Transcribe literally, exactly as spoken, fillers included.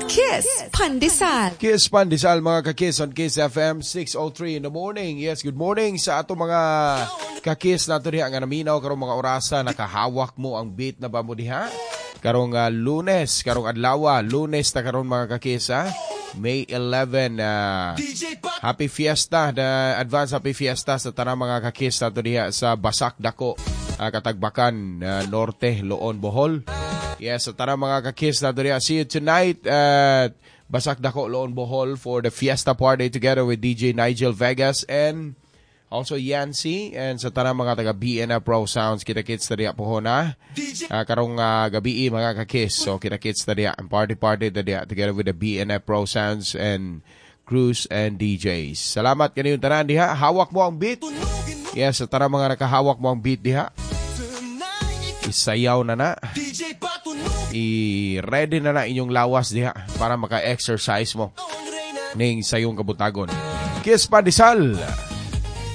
Kiss Pandesal. Kiss Pandesal mga ka-kiss on Kiss F M six oh three in the morning. Yes, good morning sa ato mga ka-kiss nato diha nga naminaw karong mga orasa nakahawak mo ang beat na ba mo diha? Karong uh, Lunes, karong adlaw, Lunes ta karon mga ka-kiss ha. May eleventh, uh, Happy Fiesta, the advance Happy Fiesta sa tanang mga ka-kiss nato diha sa Basak Dako, uh, Katagbakan, uh, Norte, Loon, Bohol. Yes, so tara mga ka-kiss na doon. See you tonight at Basak Dako, Loon, Bohol for the Fiesta Party together with D J Nigel Vegas and also Yancy. And sa tara mga taga B N F Pro Sounds, kita-kits na diya po na. Uh, karong uh, gabi mga ka-kiss. So kita-kits na diya. Party-party na diya together with the B N F Pro Sounds and crews and D Js. Salamat kaniyong tanan diha. Hawak mo ang beat. Yes, sa tara mga nakahawak mo ang beat diha. Isayaw na na. I-ready na na inyong lawas diha para maka-exercise mo ning sayong kabutagon. Kiss Pandesal.